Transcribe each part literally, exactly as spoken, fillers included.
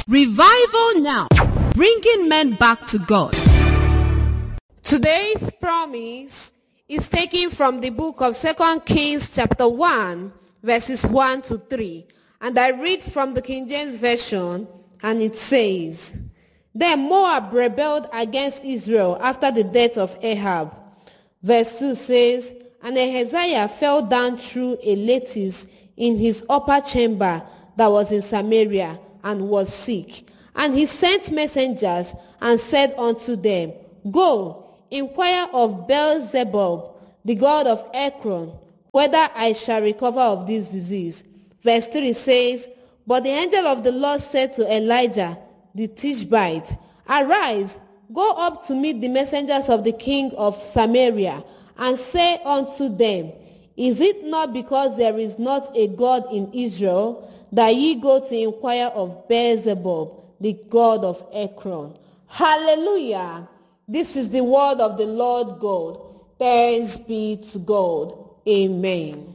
Revival Now, bringing men back to God. Today's promise is taken from the book of Second Kings chapter one, verses one to three. And I read from the King James Version, and it says, Then Moab rebelled against Israel after the death of Ahab. Verse two says, And Ahaziah fell down through a lattice in his upper chamber that was in Samaria, and was sick. And he sent messengers and said unto them, Go, inquire of Beelzebub, the god of Ekron, whether I shall recover of this disease. Verse three says, But the angel of the Lord said to Elijah the Tishbite, Arise, go up to meet the messengers of the king of Samaria, and say unto them, Is it not because there is not a God in Israel, that ye go to inquire of Beelzebub, the god of Ekron? Hallelujah! This is the word of the Lord God. Thanks be to God. Amen.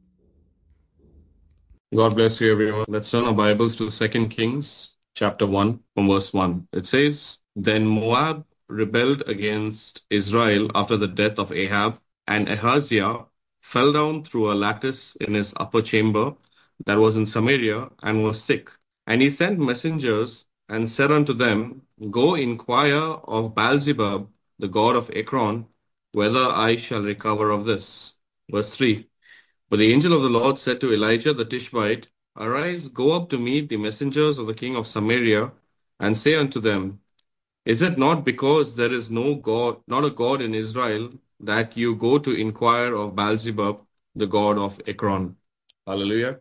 God bless you, everyone. Let's turn our Bibles to Second Kings chapter one from verse one. It says, Then Moab rebelled against Israel after the death of Ahab, and Ahaziah fell down through a lattice in his upper chamber that was in Samaria, and was sick. And he sent messengers and said unto them, Go inquire of Beelzebub, the god of Ekron, whether I shall recover of this. Verse three. But the angel of the Lord said to Elijah the Tishbite, Arise, go up to meet the messengers of the king of Samaria, and say unto them, Is it not because there is no God, not a God in Israel, that you go to inquire of Beelzebub, the god of Ekron? Hallelujah.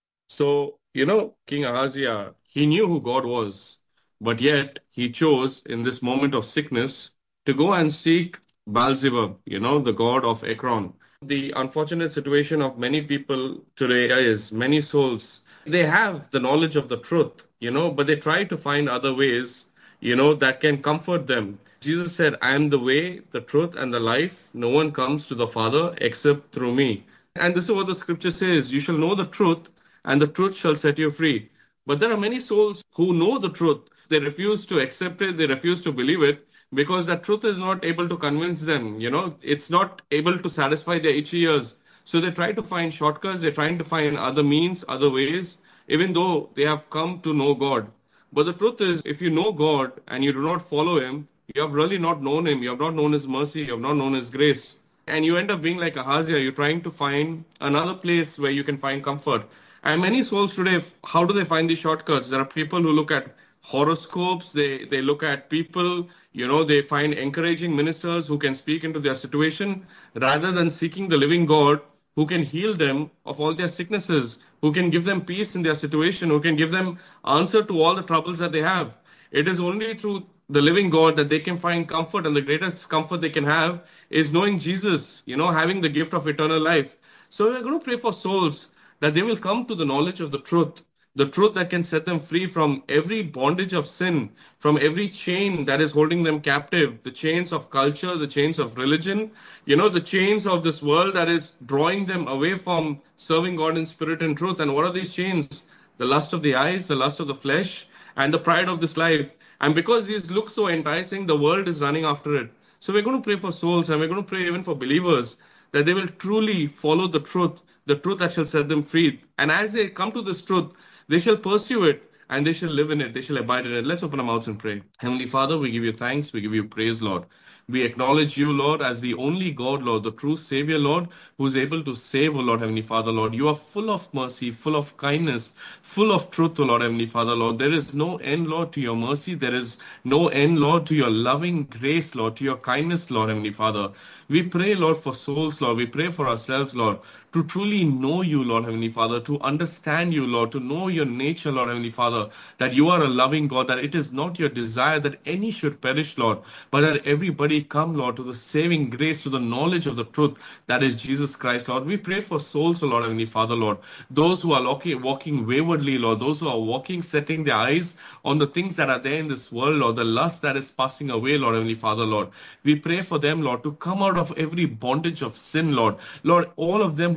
So, you know, King Ahaziah, he knew who God was, but yet he chose in this moment of sickness to go and seek Beelzebub, you know, the god of Ekron. The unfortunate situation of many people today is many souls, they have the knowledge of the truth, you know, but they try to find other ways, you know, that can comfort them. Jesus said, I am the way, the truth, and the life. No one comes to the Father except through me. And this is what the scripture says, you shall know the truth, and the truth shall set you free. But there are many souls who know the truth. They refuse to accept it. They refuse to believe it because that truth is not able to convince them. You know, it's not able to satisfy their itchy ears. So they try to find shortcuts. They're trying to find other means, other ways, even though they have come to know God. But the truth is, if you know God and you do not follow him, you have really not known him. You have not known his mercy. You have not known his grace. And you end up being like Ahaziah. You're trying to find another place where you can find comfort. And many souls today, how do they find these shortcuts? There are people who look at horoscopes, they, they look at people, you know, they find encouraging ministers who can speak into their situation rather than seeking the living God who can heal them of all their sicknesses, who can give them peace in their situation, who can give them answer to all the troubles that they have. It is only through the living God that they can find comfort, and the greatest comfort they can have is knowing Jesus, you know, having the gift of eternal life. So we're going to pray for souls that they will come to the knowledge of the truth, the truth that can set them free from every bondage of sin, from every chain that is holding them captive, the chains of culture, the chains of religion, you know, the chains of this world that is drawing them away from serving God in spirit and truth. And what are these chains? The lust of the eyes, the lust of the flesh, and the pride of this life. And because these look so enticing, the world is running after it. So we're going to pray for souls, and we're going to pray even for believers, that they will truly follow the truth, the truth that shall set them free. And as they come to this truth, they shall pursue it, and they shall live in it. They shall abide in it. Let's open our mouths and pray. Heavenly Father, we give you thanks. We give you praise, Lord. We acknowledge you, Lord, as the only God, Lord, the true Savior, Lord, who is able to save, O Lord, Heavenly Father, Lord. You are full of mercy, full of kindness, full of truth, O Lord, Heavenly Father, Lord. There is no end, Lord, to your mercy. There is no end, Lord, to your loving grace, Lord, to your kindness, Lord, Heavenly Father. We pray, Lord, for souls, Lord. We pray for ourselves, Lord, to truly know you, Lord, Heavenly Father, to understand you, Lord, to know your nature, Lord, Heavenly Father, that you are a loving God, that it is not your desire that any should perish, Lord, but that everybody come, Lord, to the saving grace, to the knowledge of the truth that is Jesus Christ, Lord. We pray for souls, O Lord, Heavenly Father, Lord, those who are walking, walking waywardly, Lord, those who are walking, setting their eyes on the things that are there in this world, Lord, the lust that is passing away, Lord, Heavenly Father, Lord. We pray for them, Lord, to come out of every bondage of sin, Lord. Lord, all of them who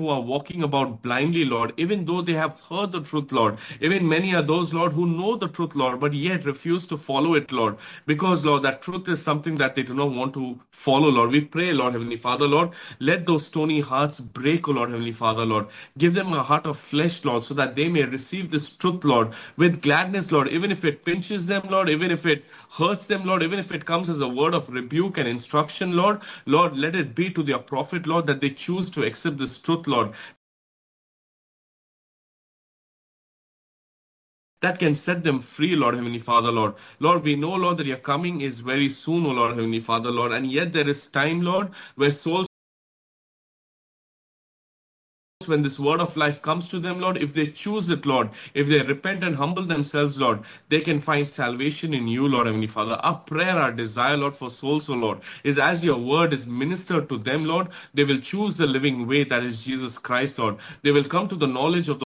who are walking about blindly, Lord, even though they have heard the truth, Lord. Even many are those, Lord, who know the truth, Lord, but yet refuse to follow it, Lord, because, Lord, that truth is something that they do not want to follow, Lord. We pray, Lord, Heavenly Father, Lord, let those stony hearts break, O Lord, Heavenly Father, Lord. Give them a heart of flesh, Lord, so that they may receive this truth, Lord, with gladness, Lord, even if it pinches them, Lord, even if it hurts them, Lord, even if it comes as a word of rebuke and instruction, Lord. Lord, let it be to their profit, Lord, that they choose to accept this truth, Lord, that can set them free, Lord, Heavenly Father, Lord. Lord, we know, Lord, that your coming is very soon, O Lord, Heavenly Father, Lord, and yet there is time, Lord, where souls, when this word of life comes to them, Lord, if they choose it, Lord, if they repent and humble themselves, Lord, they can find salvation in you, Lord, Heavenly Father. Our prayer, our desire, Lord, for souls, O Lord, is as your word is ministered to them, Lord, they will choose the living way, that is Jesus Christ, Lord. They will come to the knowledge of the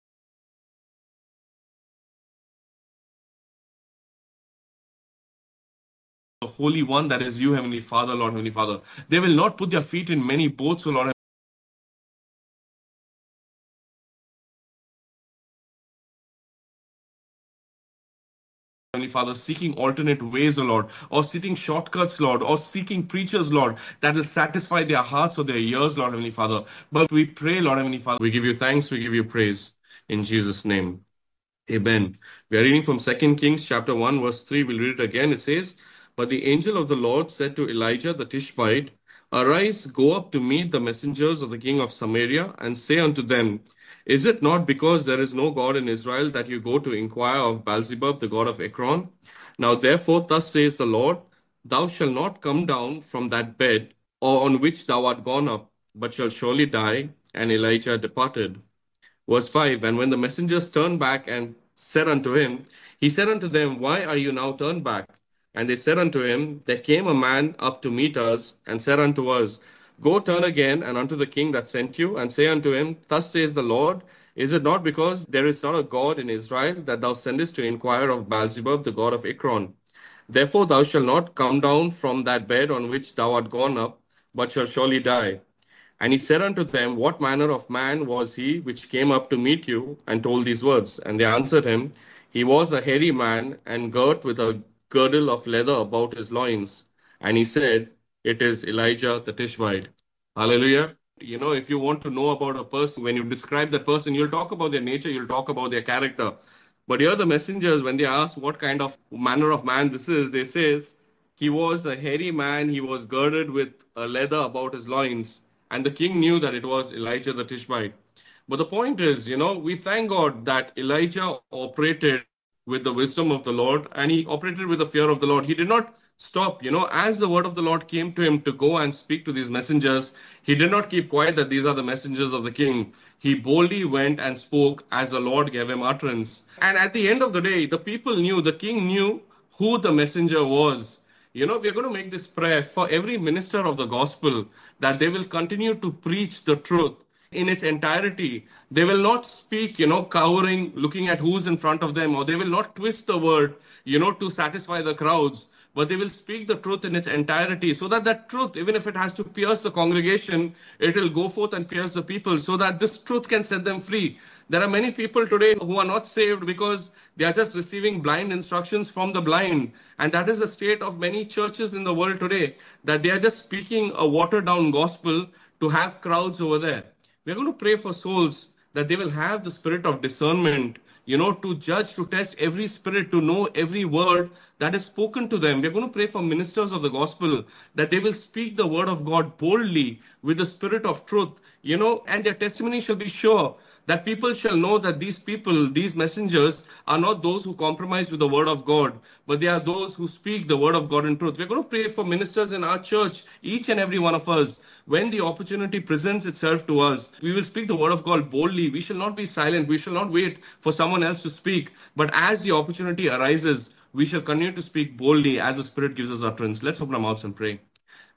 the Holy One, that is you, Heavenly Father, Lord, Heavenly Father. They will not put their feet in many boats, O Lord, Heavenly Father, seeking alternate ways, O Lord, or seeking shortcuts, Lord, or seeking preachers, Lord, that will satisfy their hearts or their ears, Lord, Heavenly Father. But we pray, Lord, Heavenly Father, we give you thanks, we give you praise in Jesus' name. Amen. We are reading from Second Kings chapter one, verse three. We'll read it again. It says, "But the angel of the Lord said to Elijah the Tishbite, Arise, go up to meet the messengers of the king of Samaria, and say unto them, Is it not because there is no God in Israel that you go to inquire of Beelzebub, the god of Ekron? Now therefore, thus says the Lord, Thou shalt not come down from that bed, or on which thou art gone up, but shalt surely die. And Elijah departed." Verse five, "And when the messengers turned back and said unto him, he said unto them, Why are you now turned back? And they said unto him, There came a man up to meet us, and said unto us, Go turn again and unto the king that sent you, and say unto him, Thus says the Lord, Is it not because there is not a God in Israel that thou sendest to inquire of Beelzebub, the god of Ekron? Therefore thou shalt not come down from that bed on which thou art gone up, but shalt surely die. And he said unto them, What manner of man was he which came up to meet you, and told these words? And they answered him, He was a hairy man, and girt with a girdle of leather about his loins. And he said, It is Elijah the Tishbite." Hallelujah. You know, if you want to know about a person, when you describe that person, you'll talk about their nature, you'll talk about their character. But here the messengers, when they ask what kind of manner of man this is, they says, he was a hairy man, he was girded with a leather about his loins. And the king knew that it was Elijah the Tishbite. But the point is, you know, we thank God that Elijah operated with the wisdom of the Lord, and he operated with the fear of the Lord. He did not stop, you know, as the word of the Lord came to him to go and speak to these messengers, he did not keep quiet that these are the messengers of the king. He boldly went and spoke as the Lord gave him utterance. And at the end of the day, the people knew, the king knew who the messenger was. You know, we're going to make this prayer for every minister of the gospel, that they will continue to preach the truth in its entirety. They will not speak, you know, cowering, looking at who's in front of them, or they will not twist the word, you know, to satisfy the crowds, but they will speak the truth in its entirety, so that that truth, even if it has to pierce the congregation, it will go forth and pierce the people, so that this truth can set them free. There are many people today who are not saved because they are just receiving blind instructions from the blind. And that is the state of many churches in the world today, that they are just speaking a watered down gospel to have crowds over there. We're going to pray for souls, that they will have the spirit of discernment, you know, to judge, to test every spirit, to know every word that is spoken to them. We're going to pray for ministers of the gospel, that they will speak the word of God boldly with the spirit of truth, you know, and their testimony shall be sure, that people shall know that these people, these messengers, are not those who compromise with the word of God, but they are those who speak the word of God in truth. We're going to pray for ministers in our church, each and every one of us. When the opportunity presents itself to us, we will speak the word of God boldly. We shall not be silent. We shall not wait for someone else to speak. But as the opportunity arises, we shall continue to speak boldly as the Spirit gives us utterance. Let's open our mouths and pray.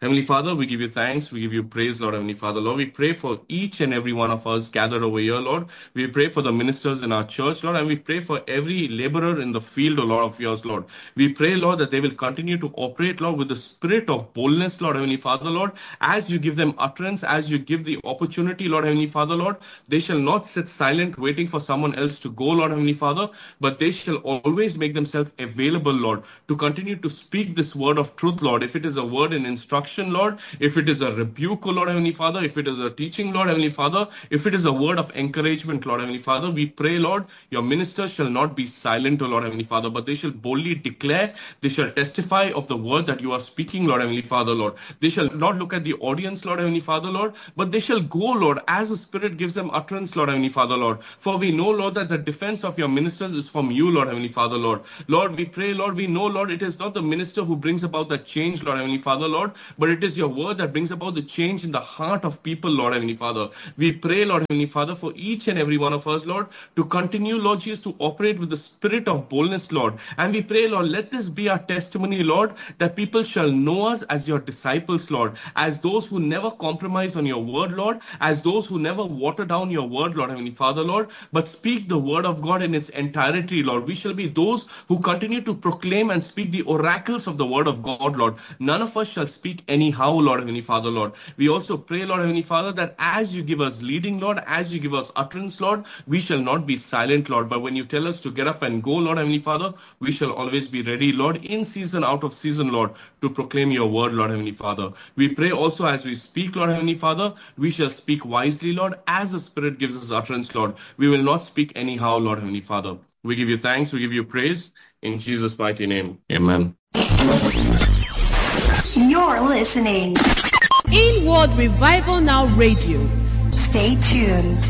Heavenly Father, we give you thanks. We give you praise, Lord, Heavenly Father. Lord, we pray for each and every one of us gathered over here, Lord. We pray for the ministers in our church, Lord, and we pray for every laborer in the field, O Lord of yours, Lord. We pray, Lord, that they will continue to operate, Lord, with the spirit of boldness, Lord, Heavenly Father, Lord. As you give them utterance, as you give the opportunity, Lord, Heavenly Father, Lord, they shall not sit silent waiting for someone else to go, Lord, Heavenly Father, but they shall always make themselves available, Lord, to continue to speak this word of truth, Lord. If it is a word in instruction, Lord, if it is a rebuke, Lord, Heavenly Father, if it is a teaching, Lord, Heavenly Father, if it is a word of encouragement, Lord, Heavenly Father, we pray, Lord, your ministers shall not be silent, O Lord, Heavenly Father, but they shall boldly declare, they shall testify of the word that you are speaking, Lord, Heavenly Father, Lord. They shall not look at the audience, Lord, Heavenly Father, Lord, but they shall go, Lord, as the Spirit gives them utterance, Lord, Heavenly Father, Lord. For we know, Lord, that the defense of your ministers is from you, Lord, Heavenly Father, Lord. Lord, we pray, Lord, we know, Lord, it is not the minister who brings about the change, Lord, Heavenly Father, Lord, but it is your word that brings about the change in the heart of people, Lord, Heavenly Father. We pray, Lord, Heavenly Father, for each and every one of us, Lord, to continue, Lord Jesus, to operate with the spirit of boldness, Lord. And we pray, Lord, let this be our testimony, Lord, that people shall know us as your disciples, Lord, as those who never compromise on your word, Lord, as those who never water down your word, Lord, Heavenly Father, Lord, but speak the word of God in its entirety, Lord. We shall be those who continue to proclaim and speak the oracles of the word of God, Lord. None of us shall speak anyhow, Lord, Heavenly Father, Lord. We also pray, Lord, Heavenly Father, that as you give us leading, Lord, as you give us utterance, Lord, we shall not be silent, Lord, but when you tell us to get up and go, Lord, Heavenly Father, we shall always be ready, Lord, in season, out of season, Lord, to proclaim your word, Lord, Heavenly Father. We pray also as we speak, Lord, Heavenly Father, we shall speak wisely, Lord, as the Spirit gives us utterance, Lord. We will not speak anyhow, Lord, Heavenly Father. We give you thanks, we give you praise, in Jesus' mighty name. Amen. You're listening. Inward Revival Now Radio. Stay tuned.